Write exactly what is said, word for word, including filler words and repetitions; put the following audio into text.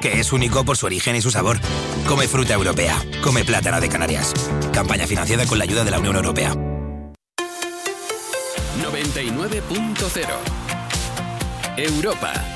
que es único por su origen y su sabor. Come fruta europea. Come plátano de Canarias. Campaña financiada con la ayuda de la Unión Europea. noventa y nueve punto cero Europa.